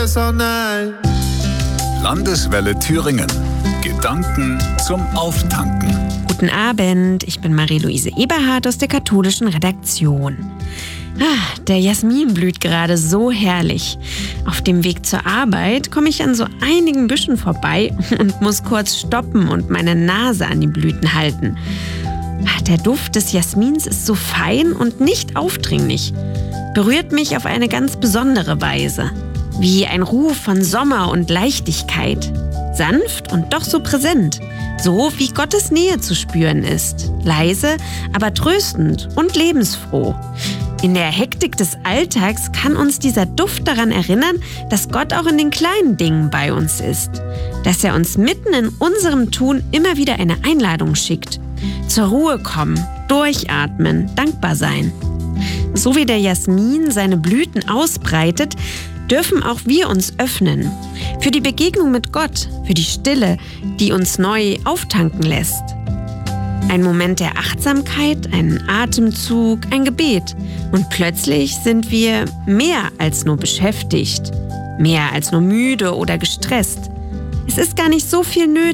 Landeswelle Thüringen. Gedanken zum Auftanken. Guten Abend, ich bin Marie-Luise Eberhardt aus der katholischen Redaktion. Der Jasmin blüht gerade so herrlich. Auf dem Weg zur Arbeit komme ich an so einigen Büschen vorbei und muss kurz stoppen und meine Nase an die Blüten halten. Der Duft des Jasmins ist so fein und nicht aufdringlich. Berührt mich auf eine ganz besondere Weise. Wie ein Ruf von Sommer und Leichtigkeit. Sanft und doch so präsent. So wie Gottes Nähe zu spüren ist. Leise, aber tröstend und lebensfroh. In der Hektik des Alltags kann uns dieser Duft daran erinnern, dass Gott auch in den kleinen Dingen bei uns ist. Dass er uns mitten in unserem Tun immer wieder eine Einladung schickt. Zur Ruhe kommen, durchatmen, dankbar sein. So wie der Jasmin seine Blüten ausbreitet, dürfen auch wir uns öffnen. Für die Begegnung mit Gott, für die Stille, die uns neu auftanken lässt. Ein Moment der Achtsamkeit, ein Atemzug, ein Gebet. Und plötzlich sind wir mehr als nur beschäftigt, mehr als nur müde oder gestresst. Es ist gar nicht so viel nötig.